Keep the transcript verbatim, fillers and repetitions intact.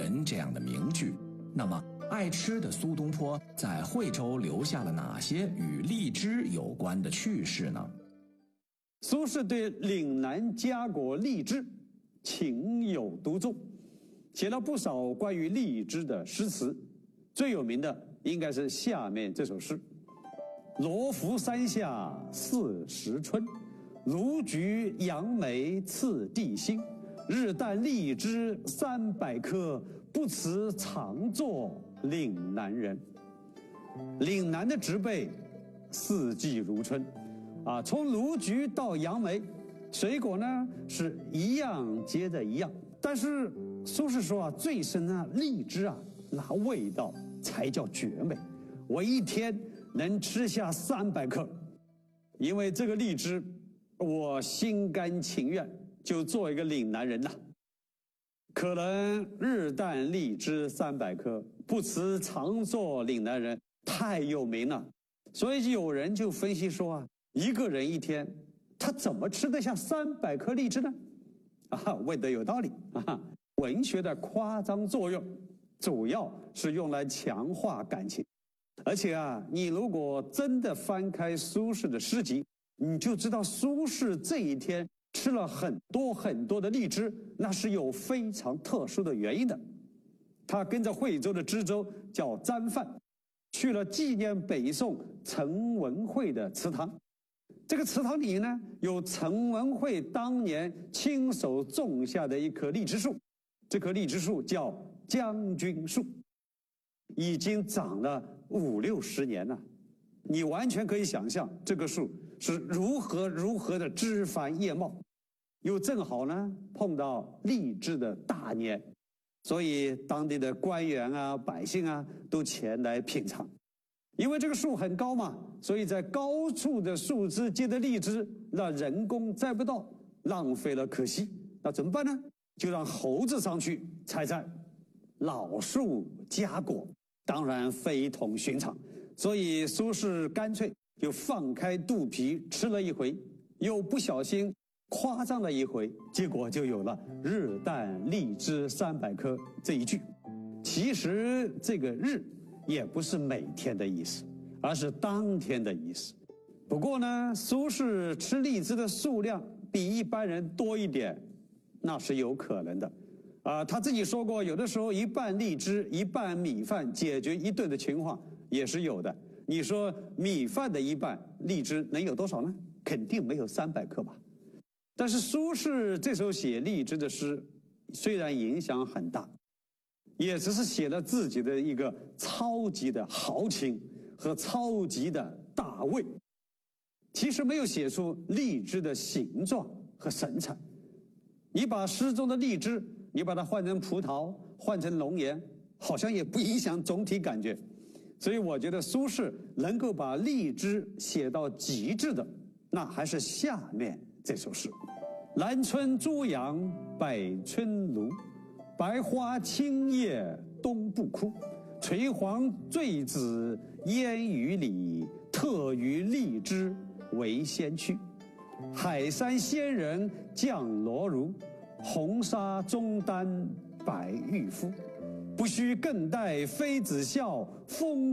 人这样的名句。那么爱吃的苏东坡在惠州留下了哪些与荔枝有关的趣事呢？ 苏轼对岭南佳果荔枝情有独钟，写了不少关于荔枝的诗词，最有名的应该是下面这首诗：罗浮山下四时春，卢橘杨梅次第新。日啖荔枝三百颗，不辞常作岭南人。岭南的植被四季如春啊，从卢橘到杨梅，水果呢是一样接着一样。但是苏轼说啊，最深啊，荔枝啊，那味道才叫绝美。我一天能吃下三百颗，因为这个荔枝，我心甘情愿就做一个岭南人呐。可能日啖荔枝三百颗，不辞常作岭南人，太有名了。所以有人就分析说啊，一个人一天他怎么吃得下三百颗荔枝呢？啊，问得有道理啊！文学的夸张作用，主要是用来强化感情。而且啊，你如果真的翻开苏轼的诗集，你就知道苏轼这一天吃了很多很多的荔枝，那是有非常特殊的原因的。他跟着惠州的知州叫詹范，去了纪念北宋陈文惠的祠堂。这个祠堂里呢，有陈文惠当年亲手种下的一棵荔枝树，这棵荔枝树叫将军树，已经长了五六十年了。你完全可以想象这棵树是如何如何的枝繁叶茂，又正好呢碰到荔枝的大年，所以当地的官员啊、百姓啊都前来品尝。因为这个树很高嘛，所以在高处的树枝结的荔枝，那人工摘不到，浪费了可惜。那怎么办呢？就让猴子上去采摘。老树佳果，当然非同寻常，所以苏轼干脆就放开肚皮吃了一回，又不小心夸张了一回，结果就有了日啖荔枝三百颗这一句。其实这个日也不是每天的意思，而是当天的意思。不过呢，苏轼吃荔枝的数量比一般人多一点，那是有可能的。啊、呃，他自己说过，有的时候一半荔枝一半米饭解决一顿的情况也是有的。你说米饭的一半，荔枝能有多少呢？肯定没有三百克吧。但是苏轼这首写荔枝的诗，虽然影响很大，也只是写了自己的一个超级的豪情和超级的大味，其实没有写出荔枝的形状和神采。你把诗中的荔枝，你把它换成葡萄，换成龙眼，好像也不影响总体感觉。所以我觉得苏轼能够把荔枝写到极致的，那还是下面这首诗：南村朱杨百春炉，白花青叶冬不枯。垂黄坠子烟雨里，特于荔枝为先驱。海山仙人降罗襦，红纱中丹白玉肤。不须更待妃子笑，风